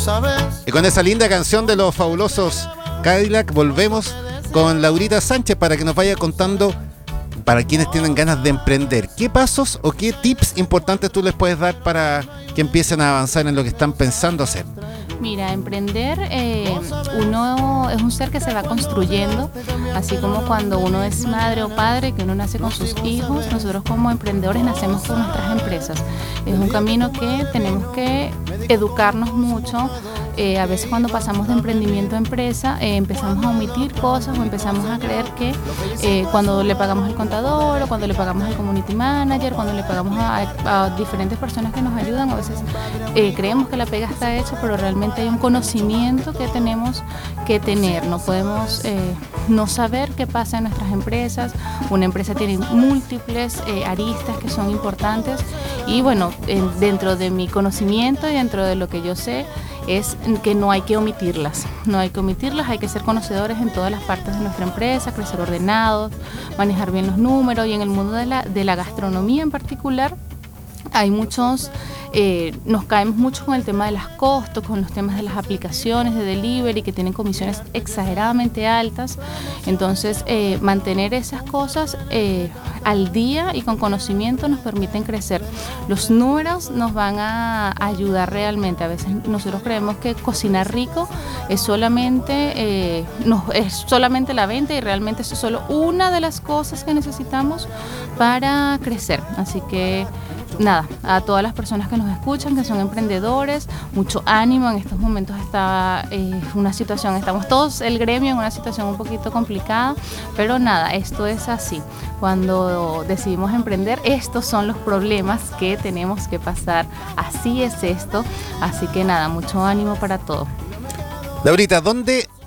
Y con esa linda canción de los fabulosos Cadillac volvemos con Laurita Sánchez para que nos vaya contando, para quienes tienen ganas de emprender, qué pasos o qué tips importantes tú les puedes dar para que empiecen a avanzar en lo que están pensando hacer. Mira, emprender, uno es un ser que se va construyendo, así como cuando uno es madre o padre, que uno nace con sus hijos, nosotros como emprendedores nacemos con nuestras empresas. Es un camino que tenemos que educarnos mucho. A veces cuando pasamos de emprendimiento a empresa, empezamos a omitir cosas o empezamos a creer que cuando le pagamos al contador o cuando le pagamos al community manager, cuando le pagamos a diferentes personas que nos ayudan, a veces creemos que la pega está hecha, pero realmente hay un conocimiento que tenemos que tener. No podemos no saber qué pasa en nuestras empresas. Una empresa tiene múltiples aristas que son importantes y bueno, dentro de mi conocimiento y dentro de lo que yo sé, es que no hay que omitirlas, hay que ser conocedores en todas las partes de nuestra empresa, crecer ordenados, manejar bien los números y en el mundo de la gastronomía en particular hay muchos, nos caemos mucho con el tema de los costos, con los temas de las aplicaciones de delivery que tienen comisiones exageradamente altas, entonces mantener esas cosas al día y con conocimiento nos permiten crecer. Los números nos van a ayudar realmente. A veces nosotros creemos que cocinar rico es solamente, es solamente la venta y realmente eso es solo una de las cosas que necesitamos para crecer. Así que nada, a todas las personas que nos escuchan, que son emprendedores, mucho ánimo. En estos momentos está una situación, estamos todos, el gremio, en una situación un poquito complicada, pero nada, esto es así. Cuando decidimos emprender, estos son los problemas que tenemos que pasar. Así es esto, así que nada, mucho ánimo para todo. Laurita, ¿dónde